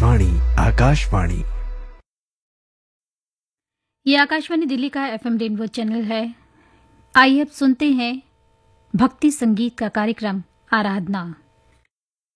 आकाशवाणी आकाशवाणी। ये आकाशवाणी दिल्ली का FM rainbow channel है। आइए अब सुनते हैं भक्ति संगीत का कार्यक्रम आराधना।